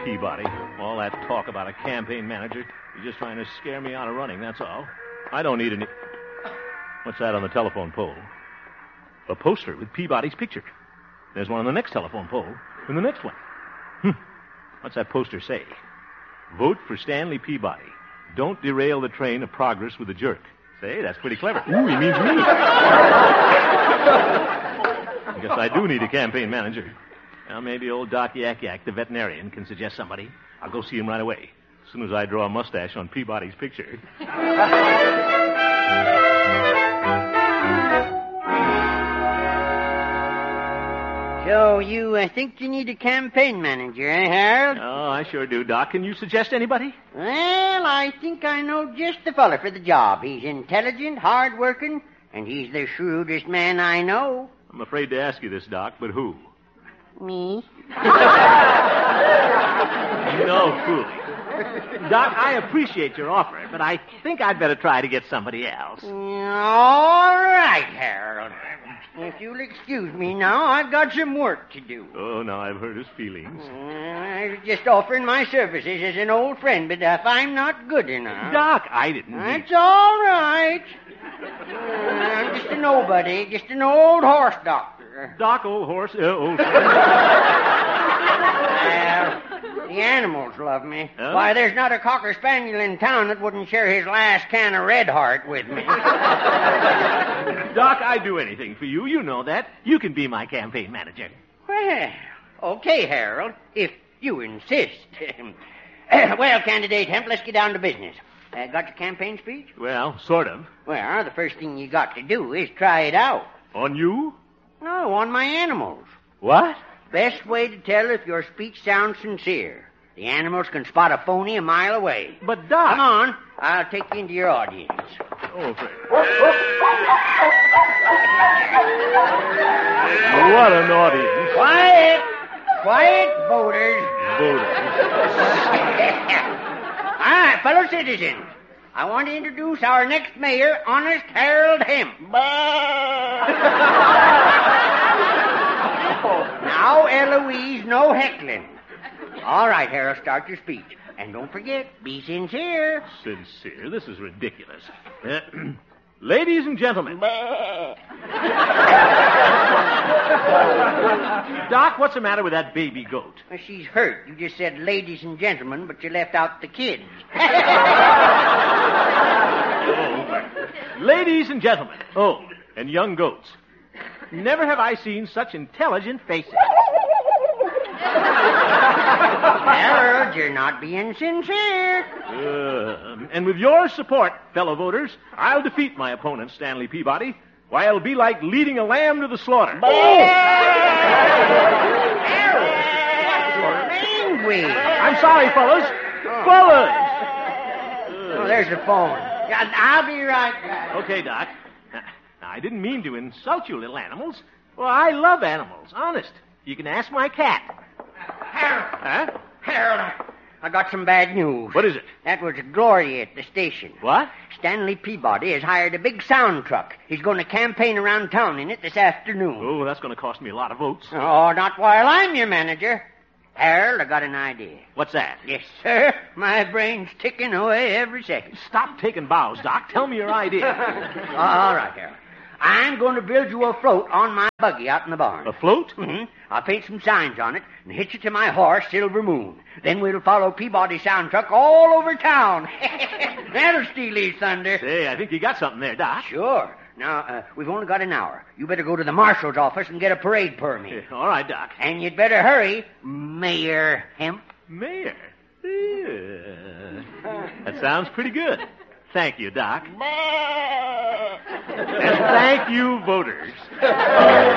Peabody. All that talk about a campaign manager. You're just trying to scare me out of running, that's all. I don't need any... What's that on the telephone pole? A poster with Peabody's picture. There's one on the next telephone pole, and the next one. What's that poster say? Vote for Stanley Peabody. Don't derail the train of progress with a jerk. Say, that's pretty clever. Ooh, he means me. I guess I do need a campaign manager. Well, maybe old Doc Yak Yak, the veterinarian, can suggest somebody. I'll go see him right away, as soon as I draw a mustache on Peabody's picture. So you think you need a campaign manager, eh, Harold? Oh, I sure do, Doc. Can you suggest anybody? Well, I think I know just the fella for the job. He's intelligent, hard-working, and he's the shrewdest man I know. I'm afraid to ask you this, Doc, but who? Me? No fooling. Doc, I appreciate your offer, but I think I'd better try to get somebody else. All right, Harold. If you'll excuse me now, I've got some work to do. Oh, now I've hurt his feelings. I was just offering my services as an old friend, but if I'm not good enough... Doc, I didn't... That's all right. I'm just a nobody, just an old horse doctor. Doc, old horse, old... The animals love me. Huh? Why, there's not a Cocker Spaniel in town that wouldn't share his last can of Red Heart with me. Doc, I'd do anything for you. You know that. You can be my campaign manager. Well, okay, Harold, if you insist. Well, candidate Hemp, let's get down to business. Got your campaign speech? Well, sort of. Well, the first thing you got to do is try it out. On you? No, on my animals. What? Best way to tell if your speech sounds sincere. The animals can spot a phony a mile away. But, Doc... Come on. I'll take you into your audience. Oh, Fred. What an audience. Quiet. Quiet, voters. Voters. All right, fellow citizens. I want to introduce our next mayor, Honest Harold Hemp. Now, Eloise, no heckling. All right, Harold, start your speech. And don't forget, be sincere. Sincere? This is ridiculous. Ladies and gentlemen. Doc, what's the matter with that baby goat? Well, she's hurt. You just said ladies and gentlemen, but you left out the kids. Ladies and gentlemen. Oh, and young goats. Never have I seen such intelligent faces. Harold, you're not being sincere. And with your support, fellow voters, I'll defeat my opponent, Stanley Peabody. Why, it'll be like leading a lamb to the slaughter. Harold! Language! I'm sorry, fellas. Fellas! Oh, there's the phone. I'll be right back. Okay, Doc. Now, I didn't mean to insult you, little animals. Well, I love animals, honest. You can ask my cat. Harold! Huh? Harold, I got some bad news. What is it? That was Gloria at the station. What? Stanley Peabody has hired a big sound truck. He's going to campaign around town in it this afternoon. Oh, that's going to cost me a lot of votes. Oh, not while I'm your manager. Harold, I got an idea. What's that? Yes, sir. My brain's ticking away every second. Stop taking bows, Doc. Tell me your idea. All right, Harold. I'm going to build you a float on my buggy out in the barn. A float? Mm-hmm. I'll paint some signs on it and hitch it to my horse, Silver Moon. Then we'll follow Peabody Sound Truck all over town. That'll steal his thunder. Say, I think you got something there, Doc. Sure. Now, we've only got an hour. You better go to the marshal's office and get a parade permit. Yeah, all right, Doc. And you'd better hurry, Mayor Hemp. Mayor? That sounds pretty good. Thank you, Doc. And thank you, voters.